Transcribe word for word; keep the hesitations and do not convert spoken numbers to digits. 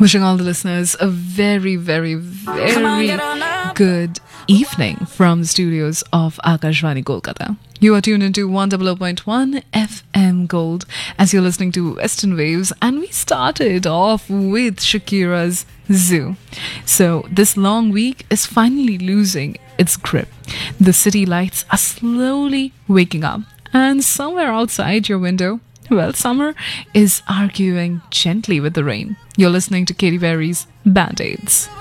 Wishing all the listeners a very, very, very good evening from the studios of Akashvani Kolkata. You are tuned into one hundred point one F M Gold as you're listening to Western Waves, and we started off with Shakira's Zoo. So this long week is finally losing its grip. The city lights are slowly waking up, and somewhere outside your window, well, summer is arguing gently with the rain. You're listening to Katy Perry's Band-Aids.